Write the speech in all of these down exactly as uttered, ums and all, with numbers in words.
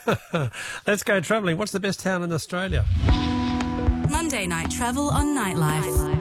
Let's go travelling. What's the best town in Australia? Monday Night Travel on Nightlife.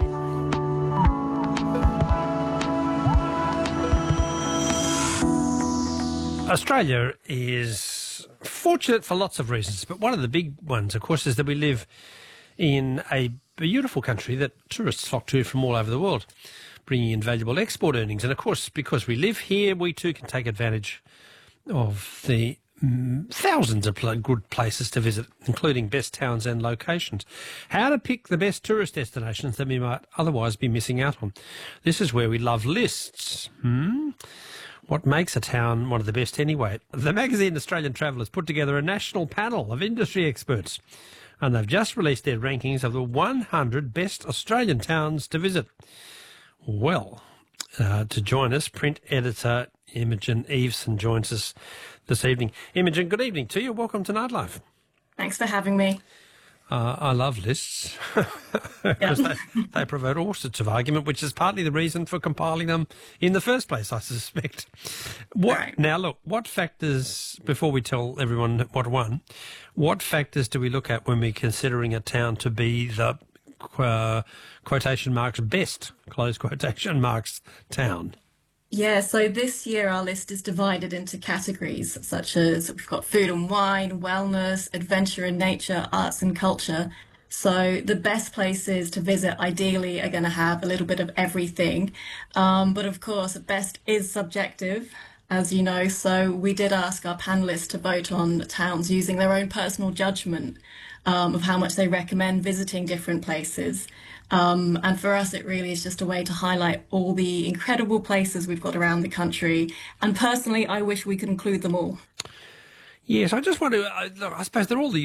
Australia is fortunate for lots of reasons, but one of the big ones, of course, is that we live in a beautiful country that tourists flock to from all over the world, bringing in valuable export earnings. And, of course, because we live here, we too can take advantage of the mm, thousands of pl- good places to visit, including best towns and locations. How to pick the best tourist destinations that we might otherwise be missing out on. This is where we love lists. Hmm? What makes a town one of the best anyway? The magazine Australian Travel has put together a national panel of industry experts, and they've just released their rankings of the one hundred best Australian towns to visit. Well, uh, to join us, print editor Imogen Eveson joins us this evening. Imogen, good evening to you. Welcome to Nightlife. Thanks for having me. Uh, I love lists because they, they provide all sorts of argument, which is partly the reason for compiling them in the first place, I suspect. What, right. Now, look, what factors, before we tell everyone what won, what factors do we look at when we're considering a town to be the uh, quotation marks best, close quotation marks, town? Yeah, so this year our list is divided into categories such as we've got food and wine, wellness, adventure and nature, arts and culture. So the best places to visit ideally are going to have a little bit of everything. Um, but of course, best is subjective, as you know. So we did ask our panelists to vote on towns using their own personal judgment um, of how much they recommend visiting different places. Um, and for us, it really is just a way to highlight all the incredible places we've got around the country. And personally, I wish we could include them all. Yes, I just want to, I, look, I suppose they're all the